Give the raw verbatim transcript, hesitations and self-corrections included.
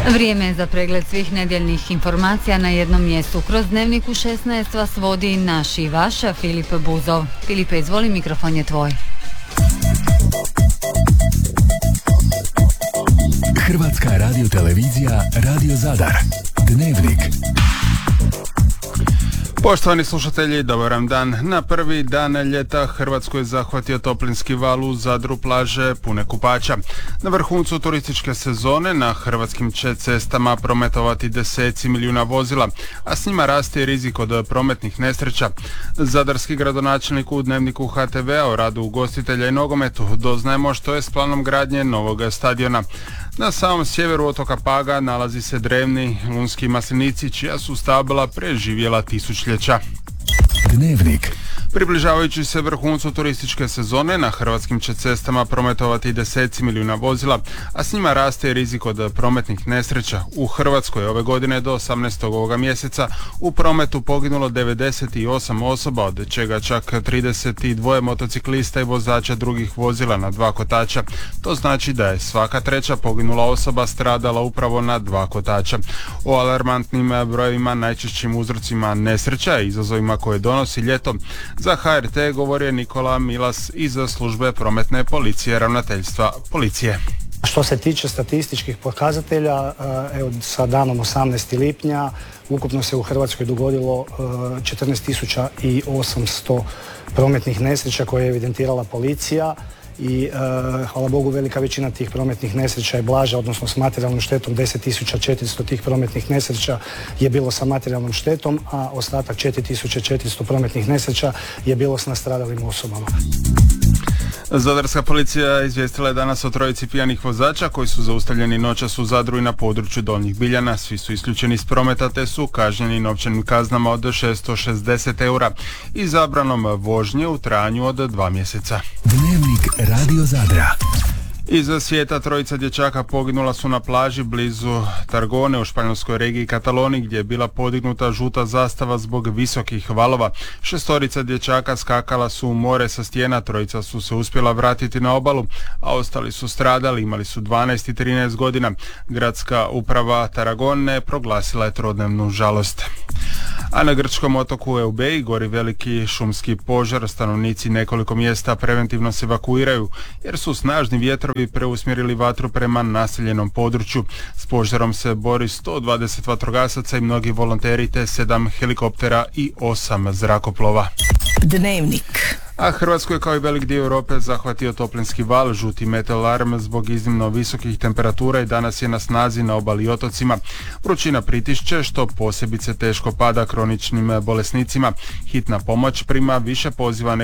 Vrijeme je za pregled svih nedjeljnih informacija na jednom mjestu. Kroz Dnevnik u šesnaest vas vodi naš i vaša Filip Buzov. Filipe, izvoli, mikrofon je tvoj. Hrvatska radiotelevizija, Radio Zadar. Dnevnik. Poštovani slušatelji, dobar vam dan. Na prvi dan ljeta Hrvatsku je zahvatio toplinski val u Zadru, plaže pune kupača. Na vrhuncu turističke sezone na hrvatskim će cestama prometovati deseci milijuna vozila, a s njima raste rizik od prometnih nesreća. Zadarski gradonačelnik u Dnevniku H T V-a o radu ugostitelja i nogometu doznajemo što je s planom gradnje novog stadiona. Na samom sjeveru otoka Paga nalazi se drevni Lunski maslinici, čija su stabla preživjela tisućljeća. Dnevnik. Približavajući se vrhuncu turističke sezone, na hrvatskim će cestama prometovati deseci milijuna vozila, a s njima raste rizik od prometnih nesreća. U Hrvatskoj ove godine do osamnaestog ovoga mjeseca u prometu poginulo devedeset osam osoba, od čega čak trideset dva motociklista i vozača drugih vozila na dva kotača. To znači da je svaka treća poginula osoba stradala upravo na dva kotača. O alarmantnim brojevima, najčešćim uzrocima nesreća i izazovima koje donosi ljeto za H R T govorio Nikola Milas iz službe prometne policije ravnateljstva policije. Što se tiče statističkih pokazatelja, evo sa danom osamnaestog lipnja ukupno se u Hrvatskoj dogodilo četrnaest tisuća osamsto prometnih nesreća koje je evidentirala policija i e, hvala Bogu velika većina tih prometnih nesreća je blaža, odnosno s materijalnom štetom. Deset tisuća četiristo tih prometnih nesreća je bilo sa materijalnom štetom, a ostatak četiri tisuće četiristo prometnih nesreća je bilo s nastradalim osobama. Zadarska policija izvijestila je danas o trojici pijanih vozača koji su zaustavljeni noćas u Zadru i na području Donjih Biljana. Svi su isključeni iz prometa te su kažnjeni novčanim kaznama od šesto šezdeset eura i zabranom vožnje u trajanju od dva mjeseca. Dnevnik Radio Zadra. Iz svijeta trojica dječaka poginula su na plaži blizu Targone u španjolskoj regiji Kataloni, gdje je bila podignuta žuta zastava zbog visokih valova. Šestorica dječaka skakala su u more sa stijena, trojica su se uspjela vratiti na obalu, a ostali su stradali, imali su dvanaest i trinaest godina. Gradska uprava Tarragone proglasila je trodnevnu žalost. A na grčkom otoku Eubei gori veliki šumski požar. Stanovnici nekoliko mjesta preventivno se evakuiraju jer su snažni vjetrovi preusmjerili vatru prema naseljenom području. S požarom se bori sto dvadeset vatrogasaca i mnogi volonteri te sedam helikoptera i osam zrakoplova. Dnevnik. A Hrvatsku je kao i velik dio Europe zahvatio toplinski val, žuti meteoalarm zbog iznimno visokih temperatura i danas je na snazi na obali i otocima. Vrućina pritišće, što posebice teško pada kroničnim bolesnicima. Hitna pomoć prima više poziva